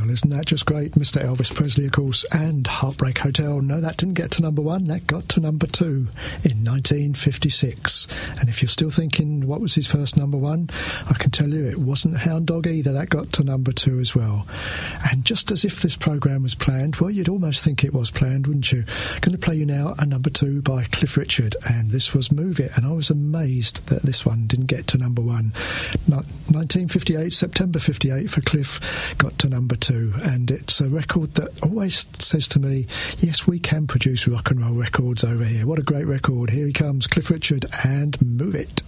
Well, isn't that just great? Mr. Elvis Presley, of course, and Heartbreak Hotel. No, that didn't get to number one. That got to number two in 1956. And if you're still thinking what was his first number one, I can tell you it wasn't Hound Dog either. That got to number two as well. And just as if this programme was planned, well, you'd almost think it was planned, wouldn't you? Going to play you now a number two by Cliff Richard, and this was Move It. And I was amazed that this one didn't get to number one. 1958, September 58 for Cliff, got to number two, and it's a record that always says to me, yes, we can produce rock and roll records over here. What a great record. Here he comes, Cliff Richard and Move It.